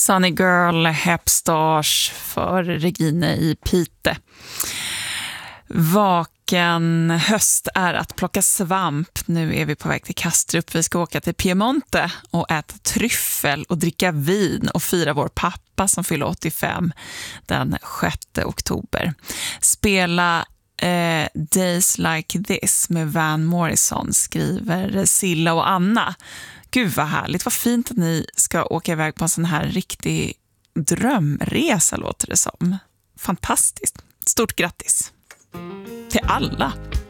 Sunny Girl Hepstars för Regine i Pite. Vaken höst är att plocka svamp. Nu är vi på väg till Kastrup. Vi ska åka till Piemonte och äta tryffel och dricka vin och fira vår pappa som fyller 85 den 6 oktober. Spela Days Like This med Van Morrison, skriver Silla och Anna. Gud vad härligt, vad fint att ni ska åka iväg på en sån här riktig drömresa, låter det som. Fantastiskt. Stort grattis till alla.